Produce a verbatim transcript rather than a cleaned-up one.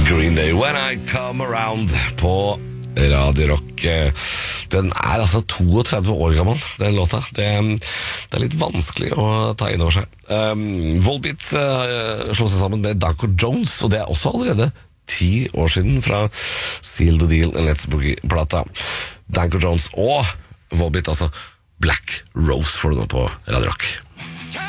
Green Day, When I Come Around på Radio Rock. Den er altså trettito år gammel, den låta. Det, det er litt vanskelig å ta inn over seg. Um, Volbeat uh, slår seg sammen med Danko Jones, og det er også allerede ti år siden fra Seal the Deal, en Let's Boogie-plata. Danko Jones og Volbeat, altså Black Rose, får du nå på Radio Rock.